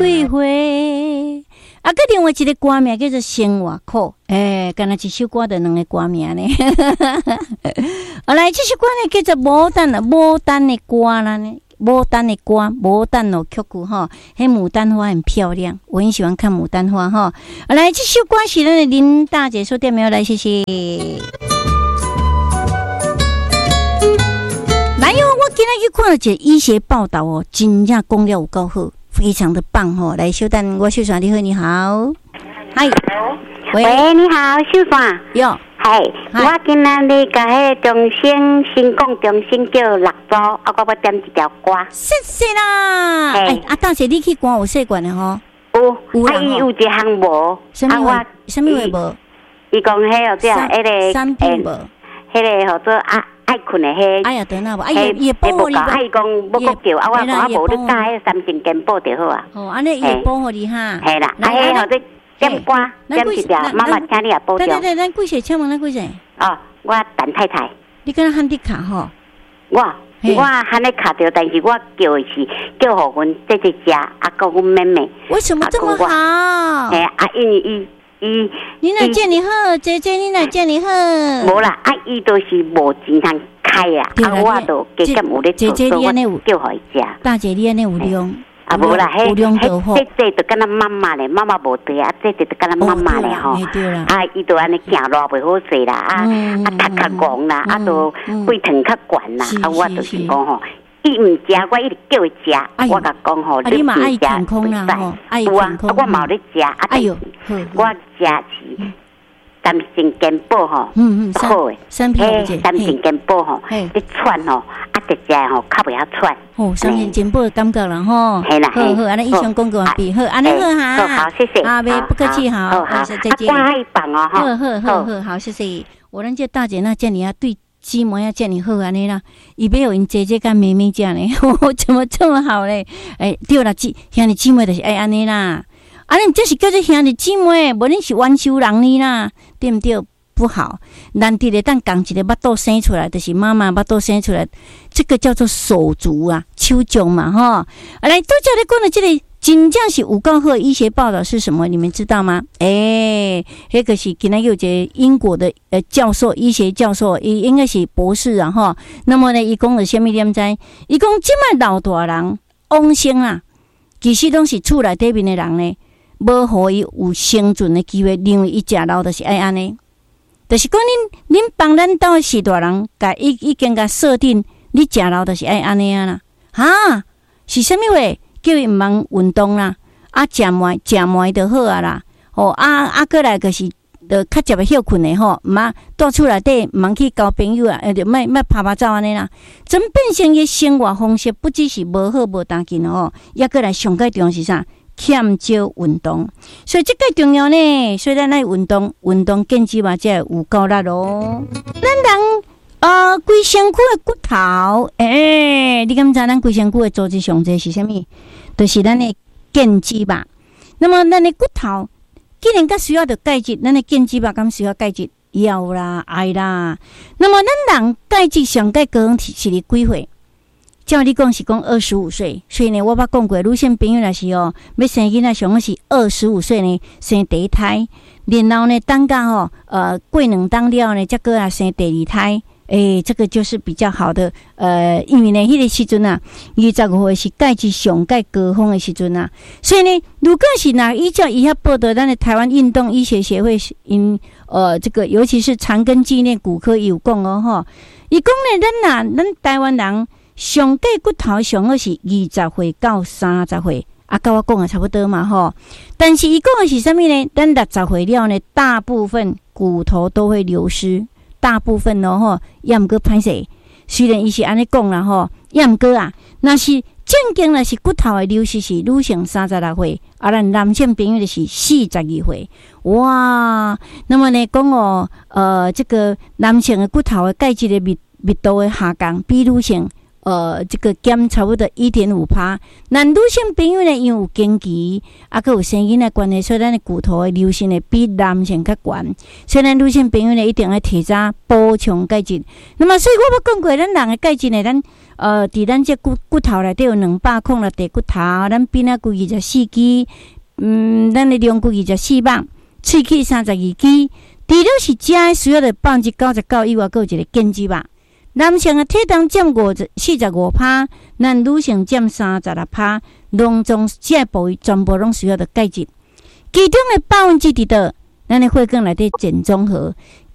对回。啊，佮另外一个歌名叫做《生活苦》，敢若一首歌就两个歌名呢。后来这首歌呢叫做《牡丹》啊，牡丹的歌啦呢，牡丹的歌，牡丹哦曲曲哈，迄牡丹花很漂亮，我很喜欢看牡丹花哈。后来这首歌是咱的林大姐说点没有来，谢谢。来哟，我今日去看了一个医学报道哦，真正讲了有够好。非常的棒哦！来，小丹，我秀爽，你好，你好，嗨， 喂，你好，秀爽， 哟， 嗨，我今仔日甲迄个中心新讲中心叫6组，啊，我要点一条歌， 谢谢啦。啊，大姐，你去歌有试过的吼？ 有啦，伊有一项无， 什么话无？ 伊讲迄个这迄个三品无， 迄个叫做爱困的迄， 哎呀，得那无，哎呀，也保护你吧。 哎，讲要国叫，啊，我无你加迄三层健保就好啊。 哦，安尼也保护你哈。 系啦，啊，迄号这点歌，点一条，妈妈请你也保重。 对，咱几岁？请问咱几岁？ 哦，我陈太太。 你敢若喊你卡吼？ 我喊你卡着，但是我叫的是叫互阮姐姐食，啊，甲阮妹妹。 为什么这么好？ 哎，啊，因为伊， 你来见你好，姐姐，你来见你好。 无啦，啊，伊都是无钱通开啊，啊，我都加减有咧做，所以我叫互伊食。 大姐，你安尼有量， 啊，无啦， 有量就好。 这就敢若妈妈咧，妈妈无对啊，这就敢若妈妈咧吼。啊，伊都安尼行路袂好势啦，啊，头较戆啦，啊，都胃疼较悬啦，啊，我就是讲吼。伊唔食，我一直叫伊食。我甲讲吼， 你嘛爱健康啦吼，爱健康。 我嘛有咧食，啊，但是我食是三层健保吼，好诶， 三层健保吼，你喘吼，啊，直接吼较袂晓喘。 哦，三层健保感觉啦吼， 系啦， 好，安尼以上广告完毕，好，安尼好哈， 好，谢谢， 啊，不客气，好，再见。 我一棒哦， 好，谢谢。我咱这大姐那叫你啊，对。鸡毛要叫你好安尼啦，伊要有因姐姐跟妹妹讲呢，怎么这么好嘞？对啦，兄弟姊妹就是爱安尼啦，你这是叫做兄弟姊妹，无你是冤仇人呢啦，对不对？不好，难得的当讲一个巴肚生出来，就是妈妈巴肚生出来，这个叫做手足啊，手足嘛哈。来，多叫你讲的这个。真正是有够好医学报道是什么？你们知道吗？那个是今天有一个英国的教授，医学教授，应该是博士啊哈。那么呢，伊讲了什么点知？伊讲即摆老大人往生啊，其实拢是厝内底面的人呢，无互伊有生存的机会，因为伊食老就是爱安尼。就是讲恁帮咱兜是大人，甲已经甲设定，你食老就是爱安尼啊啦。哈，是啥物话？叫伊毋通运动啦，食糜就好啊啦。过来就是就较食会休困的吼，毋啊住厝内底毋通去交朋友啊，就莫拍拍照安尼啦。真变成伊生活方式不只是无好无当紧吼，也过来上介重要是啥？欠少运动，所以这个重要呢。所以咱爱运动健肌嘛，才有够力咯。咱人规身躯的骨头，你敢知咱规身躯的组织上侪是啥物？就是咱的腱肌吧。那么咱的骨头既然甲需要的钙质，咱的腱肌吧，敢需要钙质？要啦，爱啦。那么咱人钙质上钙高是伫几岁？照你讲是讲25岁，所以呢，我捌讲过，女性朋友若是要生囡仔，上好是25岁呢生第一胎，然后呢，等到过2当了呢，才过来生第2胎。这个就是比较好的，因为呢，迄个时阵啊，25岁是钙质上钙高峰的时阵啊，所以呢，如果是依照医学报道，咱的台湾运动医学协会这个尤其是长庚纪念骨科有讲哦吼，伊讲呢，咱台湾人上钙骨头上好是20岁到30岁，甲我讲的差不多嘛吼，但是伊讲的是啥物呢？咱60岁了呢，大部分骨头都会流失。大部分吼，也毋过歹势。虽然伊是安尼讲啦吼，也毋过啊，若是正经若是骨头的流失是女性36岁，咱男性朋友就是42岁。哇，那么呢讲这个男性的骨头的钙质的密度的下降，比女性这个减差不多 1.5%。那女性朋友呢，因为有经期，佮有生囡仔关系，所以咱的骨头的流失呢比男性较悬。所以咱女性朋友呢，一定要提早补充钙质。那么，所以我要讲过，咱人的钙质呢，咱伫咱这骨头内底有200克的地骨头，咱边仔骨24支，咱的龙骨24磅，喙齿32支。除了是食的需要的99%以外，还有一个减脂吧。男性的体重占45%，咱女性占36%。拢总这些部位全部拢需要的钙质，其中的1%伫倒，咱的血管内底碱中和，